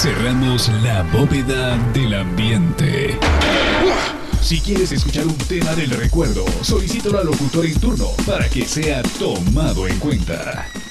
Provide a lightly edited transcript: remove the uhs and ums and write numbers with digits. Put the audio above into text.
Cerramos la bóveda del ambiente. Si quieres escuchar un tema del recuerdo, solicítalo al locutor en turno para que sea tomado en cuenta.